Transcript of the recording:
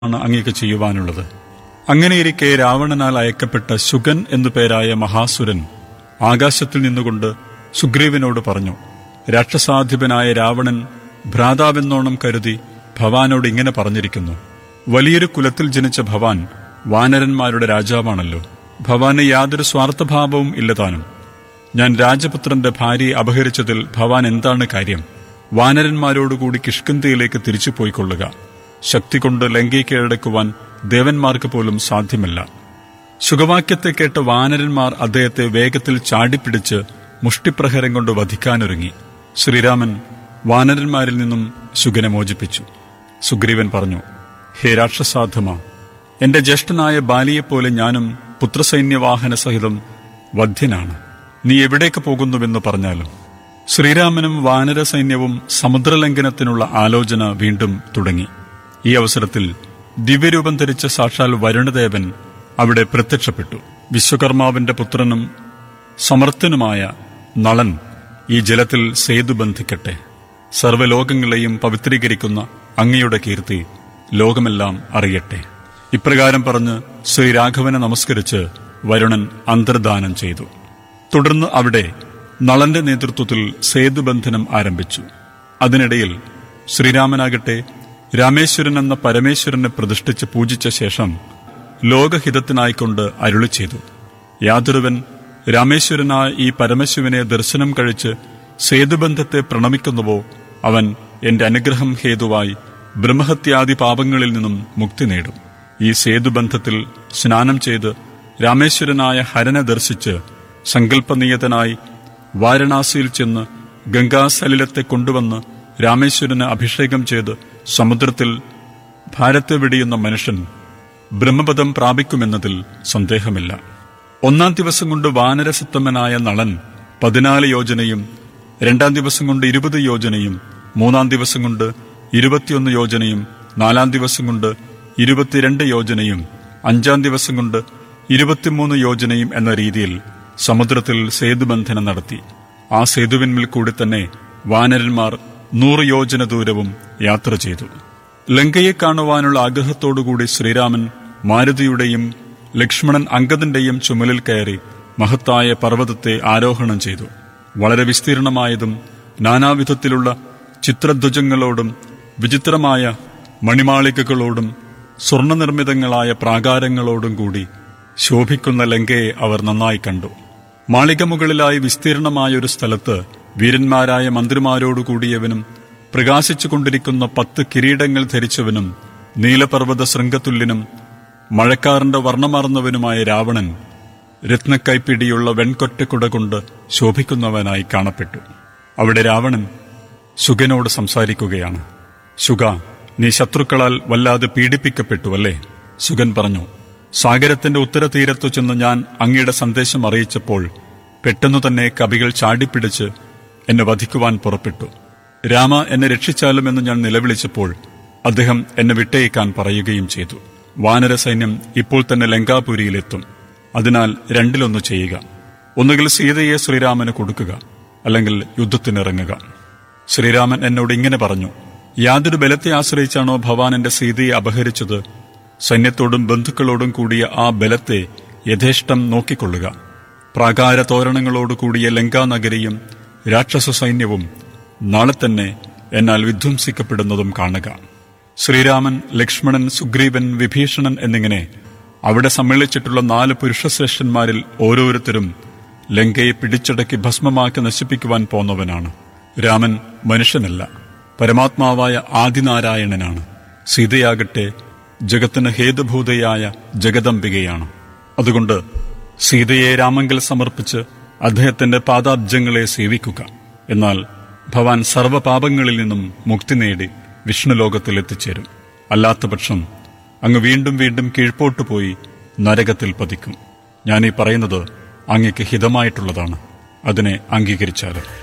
ആണ് അങ്ങേക്ക് ചെയ്യുവാനുള്ളത്. അങ്ങനെയിരിക്കെ രാവണനാൽ അയക്കപ്പെട്ട ശുഗൻ എന്നു പേരായ മഹാസുരൻ ആകാശത്തിൽ നിന്നുകൊണ്ട് സുഗ്രീവനോട് പറഞ്ഞു, രാക്ഷസാധിപനായ രാവണൻ ഭ്രാതാവെന്നോണം കരുതി ഭവാനോട് ഇങ്ങനെ പറഞ്ഞിരിക്കുന്നു. വലിയൊരു കുലത്തിൽ ജനിച്ച ഭവാൻ വാനരന്മാരുടെ രാജാവാണല്ലോ. ഭവാന് യാതൊരു സ്വാർത്ഥഭാവവും ഇല്ലതാനും. ഞാൻ രാജപുത്രന്റെ ഭാര്യയെ അപഹരിച്ചതിൽ ഭവാൻ എന്താണ് കാര്യം? വാനരന്മാരോടുകൂടി കിഷ്കിന്ധയിലേക്ക് തിരിച്ചു പോയിക്കൊള്ളുക. ശക്തി കൊണ്ട് ലങ്കയെ കീഴടക്കുവാൻ ദേവന്മാർക്ക് പോലും സാധ്യമല്ല. ശുഗവാക്യത്തെ കേട്ട വാനരന്മാർ അദ്ദേഹത്തെ വേഗത്തിൽ ചാടിപ്പിടിച്ച് മുഷ്ടിപ്രഹരം കൊണ്ട് വധിക്കാനൊരുങ്ങി. ശ്രീരാമൻ വാനരന്മാരിൽ നിന്നും ശുഗനെ മോചിപ്പിച്ചു. സുഗ്രീവൻ പറഞ്ഞു, ഹേ രാക്ഷസാധമ, എന്റെ ജ്യേഷ്ഠനായ ബാലിയെപ്പോലെ ഞാനും പുത്രസൈന്യവാഹന സഹിതം വധ്യനാണ്. നീ എവിടേക്ക് പോകുന്നുവെന്ന് പറഞ്ഞാലും. ശ്രീരാമനും വാനര സൈന്യവും സമുദ്രലംഘനത്തിനുള്ള ആലോചന വീണ്ടും തുടങ്ങി. ഈ അവസരത്തിൽ ദിവ്യരൂപം ധരിച്ച സാക്ഷാൽ വരുണദേവൻ അവിടെ പ്രത്യക്ഷപ്പെട്ടു. വിശ്വകർമാവിന്റെ പുത്രനും സമർത്ഥനുമായ നളൻ ഈ ജലത്തിൽ സേതു ബന്ധിക്കട്ടെ. സർവ്വലോകങ്ങളെയും പവിത്രീകരിക്കുന്ന അങ്ങയുടെ കീർത്തി ലോകമെല്ലാം അറിയട്ടെ. ഇപ്രകാരം പറഞ്ഞ് ശ്രീരാഘവനെ നമസ്കരിച്ച് വരുണൻ അന്തർദാനം ചെയ്തു. തുടർന്ന് അവിടെ നളന്റെ നേതൃത്വത്തിൽ സേതുബന്ധനം ആരംഭിച്ചു. അതിനിടയിൽ ശ്രീരാമനാകട്ടെ രാമേശ്വരൻ എന്ന പരമേശ്വരനെ പ്രതിഷ്ഠിച്ച് പൂജിച്ച ശേഷം ലോകഹിതത്തിനായിക്കൊണ്ട് അരുളി ചെയ്തു, യാതൊരുവൻ രാമേശ്വരനായ ഈ പരമശിവനെ ദർശനം കഴിച്ച് സേതുബന്ധത്തെ പ്രണമിക്കുന്നുവോ അവൻ എന്റെ അനുഗ്രഹം ഹേതുവായി ബ്രഹ്മഹത്യാദി പാപങ്ങളിൽ നിന്നും മുക്തി നേടും. ഈ സേതുബന്ധത്തിൽ സ്നാനം ചെയ്ത് രാമേശ്വരനായ ഹരനെ ദർശിച്ച് സങ്കല്പനിയതനായി വാരണാസിയിൽ ചെന്ന് ഗംഗാസലിലത്തെ കൊണ്ടുവന്ന് രാമേശ്വരന് അഭിഷേകം ചെയ്ത് സമുദ്രത്തിൽ ഭാരത്തെ വെടിയുന്ന മനുഷ്യൻ ബ്രഹ്മപദം പ്രാപിക്കുമെന്നതിൽ സന്ദേഹമില്ല. 1-ാം ദിവസം കൊണ്ട് വാനരസത്തമനായ നളൻ 14 യോജനയും, 2-ാം ദിവസം കൊണ്ട് 20 യോജനയും, 3-ാം ദിവസം കൊണ്ട് 21 യോജനയും, 4-ാം ദിവസം കൊണ്ട് 22 യോജനയും, 5-ാം ദിവസം കൊണ്ട് 23 യോജനയും എന്ന രീതിയിൽ സമുദ്രത്തിൽ സേതുബന്ധനം നടത്തി. ആ സേതുവിന്മേൽ കൂടി തന്നെ വാനരന്മാർ 100 യോജന ദൂരവും യാത്ര ചെയ്തു. ലങ്കയെ കാണുവാനുള്ള ആഗ്രഹത്തോടുകൂടി ശ്രീരാമൻ മാരുതിയുടെയും ലക്ഷ്മണൻ അംഗദന്റെയും ചുമലിൽ കയറി മഹത്തായ പർവ്വതത്തെ ആരോഹണം ചെയ്തു. വളരെ വിസ്തീർണമായതും നാനാവിധത്തിലുള്ള ചിത്രധ്വജങ്ങളോടും വിചിത്രമായ മണിമാളികകളോടും സ്വർണനിർമ്മിതങ്ങളായ പ്രാകാരങ്ങളോടും കൂടി ശോഭിക്കുന്ന ലങ്കയെ അവർ നന്നായി കണ്ടു. മാളിക മുകളിലായി വിസ്തീർണമായൊരു സ്ഥലത്ത് വീരന്മാരായ മന്ത്രിമാരോടുകൂടിയവനും പ്രകാശിച്ചുകൊണ്ടിരിക്കുന്ന 10 കിരീടങ്ങൾ ധരിച്ചവനും നീലപർവ്വത ശൃംഗതുല്യനും മഴക്കാറിന്റെ വർണ്ണമാർന്നവനുമായ രാവണൻ രത്നക്കൈപ്പിടിയുള്ള വെൺകൊറ്റക്കുട കൊണ്ട് ശോഭിക്കുന്നവനായി കാണപ്പെട്ടു. അവിടെ രാവണൻ ശുഗനോട് സംസാരിക്കുകയാണ്. ശുഗ, നീ ശത്രുക്കളാൽ വല്ലാതെ പീഡിപ്പിക്കപ്പെട്ടുവല്ലേ? ശുഗൻ പറഞ്ഞു, സാഗരത്തിന്റെ ഉത്തരതീരത്തു ചെന്ന് ഞാൻ അങ്ങയുടെ സന്ദേശം അറിയിച്ചപ്പോൾ പെട്ടെന്നു തന്നെ കവികൾ ചാടിപ്പിടിച്ച് എന്നെ വധിക്കുവാൻ പുറപ്പെട്ടു. രാമ, എന്നെ രക്ഷിച്ചാലുമെന്ന് ഞാൻ നിലവിളിച്ചപ്പോൾ അദ്ദേഹം എന്നെ വിട്ടയക്കാൻ പറയുകയും ചെയ്തു. വാനര സൈന്യം ഇപ്പോൾ തന്നെ ലങ്കാപുരിയിലെത്തും. അതിനാൽ രണ്ടിലൊന്ന് ചെയ്യുക. ഒന്നുകിൽ സീതയെ ശ്രീരാമന് കൊടുക്കുക, അല്ലെങ്കിൽ യുദ്ധത്തിനിറങ്ങുക. ശ്രീരാമൻ എന്നോട് ഇങ്ങനെ പറഞ്ഞു, യാതൊരു ബലത്തെ ആശ്രയിച്ചാണോ ഭവാൻ എന്റെ സീതയെ അപഹരിച്ചത്, സൈന്യത്തോടും ബന്ധുക്കളോടും കൂടിയ ആ ബലത്തെ യഥേഷ്ടം നോക്കിക്കൊള്ളുക. പ്രാകാര തോരണങ്ങളോടുകൂടിയ ലങ്കാനഗരിയും രാക്ഷസ സൈന്യവും നാളെ തന്നെ എന്നാൽ വിധ്വംസിക്കപ്പെടുന്നതും കാണുക. ശ്രീരാമൻ, ലക്ഷ്മണൻ, സുഗ്രീവൻ, വിഭീഷണൻ എന്നിങ്ങനെ അവിടെ സമ്മേളിച്ചിട്ടുള്ള 4 പുരുഷശ്രേഷ്ഠന്മാരിൽ ഓരോരുത്തരും ലങ്കയെ പിടിച്ചടക്കി ഭസ്മമാക്കി നശിപ്പിക്കുവാൻ പോന്നവനാണ്. രാമൻ മനുഷ്യനല്ല, പരമാത്മാവായ ആദിനാരായണനാണ്. സീതയാകട്ടെ ജഗത്തിന് ഹേതുഭൂതയായ ജഗദംബികയാണ്. അതുകൊണ്ട് സീതയെ രാമങ്കൽ സമർപ്പിച്ച് അദ്ദേഹത്തിന്റെ പാദാബ്ജങ്ങളെ സേവിക്കുക. എന്നാൽ ഭവാൻ സർവ്വപാപങ്ങളിൽ നിന്നും മുക്തി നേടി വിഷ്ണുലോകത്തിൽ എത്തിച്ചേരും. അല്ലാത്തപക്ഷം അങ്ങ് വീണ്ടും വീണ്ടും കീഴ്പോട്ടു പോയി നരകത്തിൽ പതിക്കും. ഞാനീ പറയുന്നത് അങ്ങയ്ക്ക് ഹിതമായിട്ടുള്ളതാണ്. അതിനെ അംഗീകരിച്ചാലും.